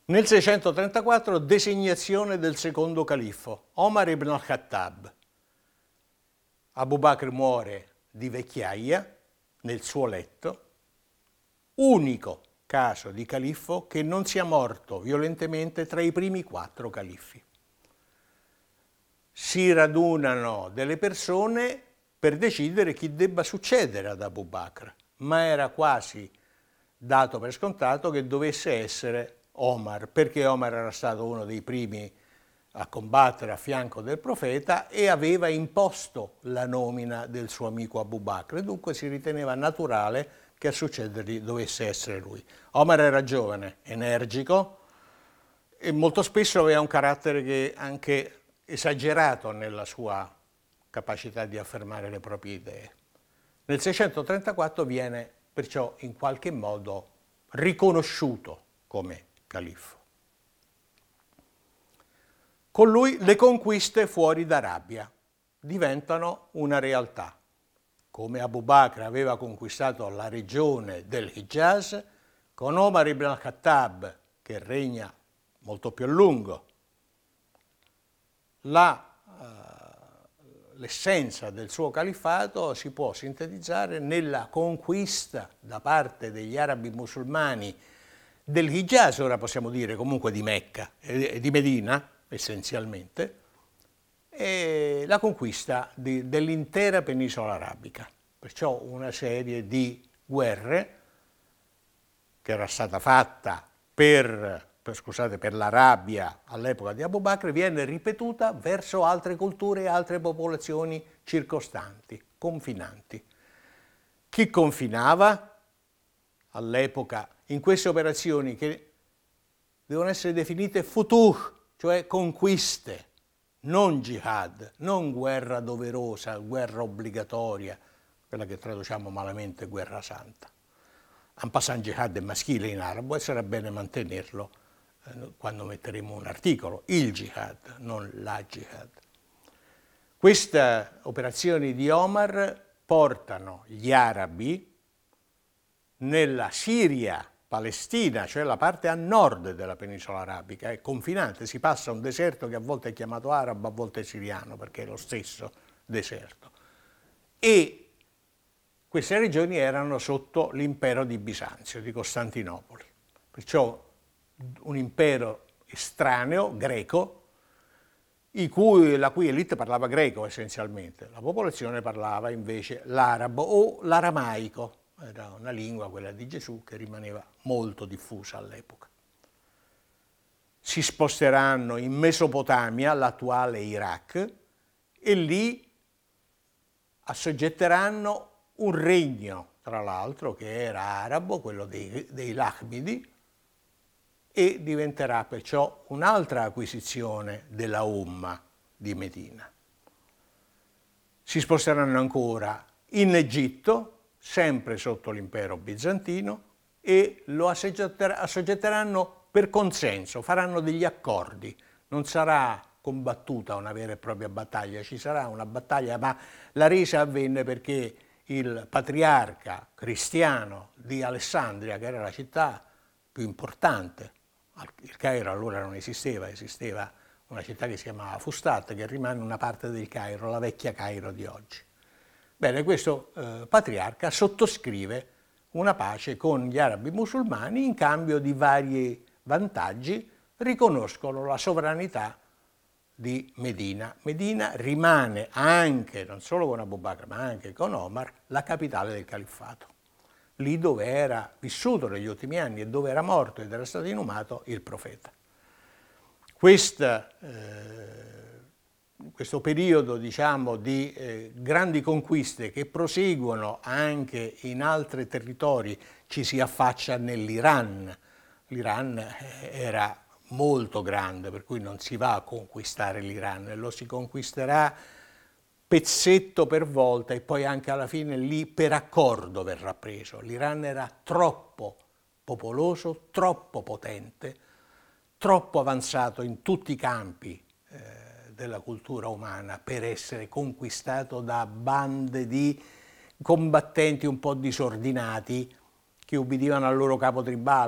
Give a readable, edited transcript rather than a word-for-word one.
Nel 634 designazione del secondo califfo, Omar ibn al-Khattab. Abu Bakr muore di vecchiaia nel suo letto, unico caso di califfo che non sia morto violentemente tra i primi 4 califfi. Si radunano delle persone per decidere chi debba succedere ad Abu Bakr, ma era quasi dato per scontato che dovesse essere Omar, perché Omar era stato uno dei primi a combattere a fianco del profeta e aveva imposto la nomina del suo amico Abu Bakr, e dunque si riteneva naturale che a succedergli dovesse essere lui. Omar era giovane, energico e molto spesso aveva un carattere che anche esagerato nella sua capacità di affermare le proprie idee. Nel 634 viene perciò in qualche modo riconosciuto come califfo. Con lui le conquiste fuori d'Arabia diventano una realtà. Come Abu Bakr aveva conquistato la regione del Hijaz, con Omar ibn al-Khattab, che regna molto più a lungo, l'essenza del suo califfato si può sintetizzare nella conquista da parte degli arabi musulmani del Hijaz, ora possiamo dire comunque di Mecca e di Medina, essenzialmente, e la conquista dell'intera penisola arabica. Perciò una serie di guerre che era stata fatta per l'Arabia all'epoca di Abu Bakr viene ripetuta verso altre culture e altre popolazioni circostanti, confinanti. Chi confinava all'epoca in queste operazioni, che devono essere definite futuh, cioè conquiste, non jihad, non guerra doverosa, guerra obbligatoria, quella che traduciamo malamente guerra santa. En passant, jihad è maschile in arabo e sarà bene mantenerlo quando metteremo un articolo, il jihad, non la jihad. Queste operazioni di Omar portano gli arabi nella Siria Palestina, cioè la parte a nord della penisola arabica, è confinante, si passa un deserto che a volte è chiamato arabo, a volte è siriano, perché è lo stesso deserto. E queste regioni erano sotto l'impero di Bisanzio, di Costantinopoli, perciò un impero estraneo, greco, la cui elite parlava greco essenzialmente, la popolazione parlava invece l'arabo o l'aramaico. Era una lingua, quella di Gesù, che rimaneva molto diffusa all'epoca. Si sposteranno in Mesopotamia, l'attuale Iraq, e lì assoggetteranno un regno, tra l'altro, che era arabo, quello dei Lahmidi, e diventerà perciò un'altra acquisizione della Umma di Medina. Si sposteranno ancora in Egitto, sempre sotto l'impero bizantino, e lo assoggetteranno per consenso, faranno degli accordi. Non sarà combattuta una vera e propria battaglia, ci sarà una battaglia, ma la resa avvenne perché il patriarca cristiano di Alessandria, che era la città più importante, il Cairo allora non esisteva, esisteva una città che si chiamava Fustat, che rimane una parte del Cairo, la vecchia Cairo di oggi. Bene, questo patriarca sottoscrive una pace con gli arabi musulmani in cambio di vari vantaggi, riconoscono la sovranità di Medina. Medina rimane anche, non solo con Abu Bakr, ma anche con Omar, la capitale del califfato. Lì dove era vissuto negli ultimi anni e dove era morto ed era stato inumato il profeta. Questo periodo, diciamo, di grandi conquiste che proseguono anche in altri territori ci si affaccia nell'Iran. L'Iran era molto grande, per cui non si va a conquistare l'Iran, lo si conquisterà pezzetto per volta e poi anche alla fine lì per accordo verrà preso. L'Iran era troppo popoloso, troppo potente, troppo avanzato in tutti i campi della cultura umana per essere conquistato da bande di combattenti un po' disordinati che ubbidivano al loro capo tribale.